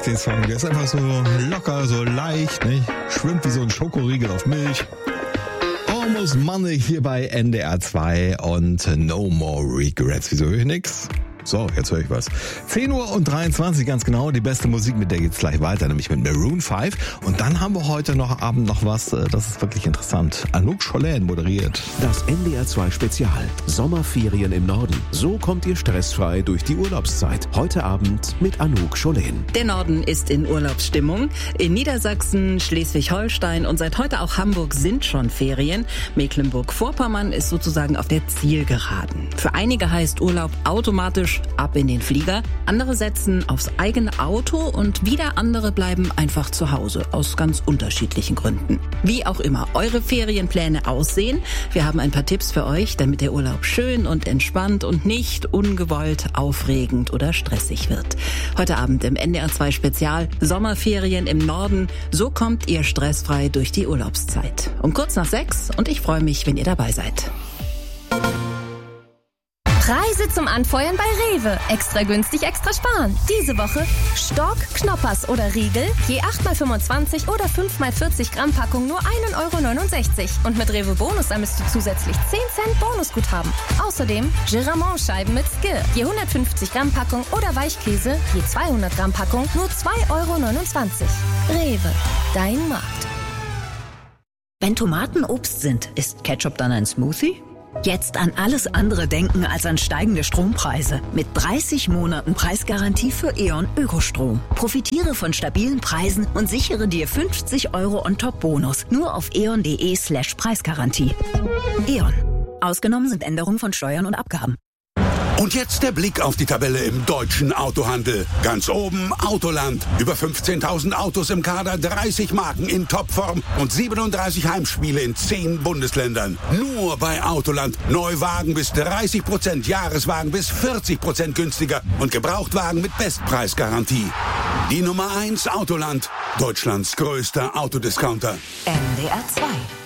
den Song. Der ist einfach so locker, so leicht, nicht? Schwimmt wie so ein Schokoriegel auf Milch. Almost Money hier bei NDR 2 und No More Regrets. Wieso höre ich nix? So, jetzt höre ich was. 10:23 Uhr ganz genau. Die beste Musik, mit der geht's gleich weiter, nämlich mit Maroon 5. Und dann haben wir heute Abend noch was, das ist wirklich interessant. Anouk Schollain moderiert. Das NDR 2 Spezial. Sommerferien im Norden. So kommt ihr stressfrei durch die Urlaubszeit. Heute Abend mit Anouk Schollain. Der Norden ist in Urlaubsstimmung. In Niedersachsen, Schleswig-Holstein und seit heute auch Hamburg sind schon Ferien. Mecklenburg-Vorpommern ist sozusagen auf der Zielgeraden. Für einige heißt Urlaub automatisch ab in den Flieger. Andere setzen aufs eigene Auto und wieder andere bleiben einfach zu Hause. Aus ganz unterschiedlichen Gründen. Wie auch immer eure Ferienpläne aussehen, wir haben ein paar Tipps für euch, damit der Urlaub schön und entspannt und nicht ungewollt aufregend oder stressig wird. Heute Abend im NDR 2 Spezial Sommerferien im Norden. So kommt ihr stressfrei durch die Urlaubszeit. Um kurz nach 6 und ich freue mich, wenn ihr dabei seid. Preise zum Anfeuern bei Rewe. Extra günstig, extra sparen. Diese Woche Stork, Knoppers oder Riegel. Je 8x25 oder 5x40 Gramm Packung nur 1,69 €. Und mit Rewe Bonus sammelst du zusätzlich 10 Cent Bonusguthaben. Außerdem Giramont-Scheiben mit Skir. Je 150 Gramm Packung oder Weichkäse. Je 200 Gramm Packung nur 2,29 €. Rewe, dein Markt. Wenn Tomaten Obst sind, ist Ketchup dann ein Smoothie? Jetzt an alles andere denken als an steigende Strompreise. Mit 30 Monaten Preisgarantie für E.ON Ökostrom. Profitiere von stabilen Preisen und sichere dir 50 € on-top-Bonus. Nur auf eon.de/Preisgarantie. E.ON. Ausgenommen sind Änderungen von Steuern und Abgaben. Und jetzt der Blick auf die Tabelle im deutschen Autohandel. Ganz oben Autoland. Über 15.000 Autos im Kader, 30 Marken in Topform und 37 Heimspiele in 10 Bundesländern. Nur bei Autoland. Neuwagen bis 30%, Jahreswagen bis 40% günstiger und Gebrauchtwagen mit Bestpreisgarantie. Die Nummer 1 Autoland. Deutschlands größter Autodiscounter. NDR 2.